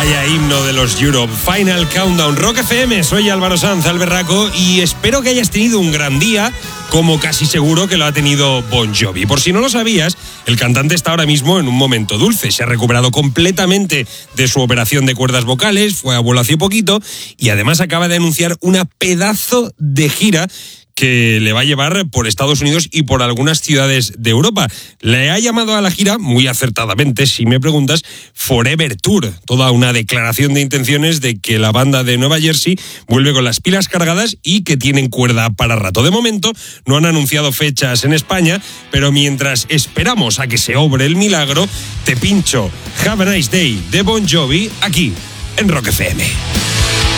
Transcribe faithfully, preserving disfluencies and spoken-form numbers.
Vaya himno de los Europe. Final Countdown. Rock F M, soy Álvaro Sanz, Alberraco, y espero que hayas tenido un gran día, como casi seguro que lo ha tenido Bon Jovi. Por si no lo sabías, el cantante está ahora mismo en un momento dulce. Se ha recuperado completamente de su operación de cuerdas vocales, fue abuelo hace poquito, y además acaba de anunciar una pedazo de gira que le va a llevar por Estados Unidos y por algunas ciudades de Europa. Le ha llamado a la gira, muy acertadamente, si me preguntas, Forever Tour. Toda una declaración de intenciones de que la banda de Nueva Jersey vuelve con las pilas cargadas y que tienen cuerda para rato. De momento, no han anunciado fechas en España, pero mientras esperamos a que se obre el milagro, te pincho Have a Nice Day de Bon Jovi aquí en Rock F M.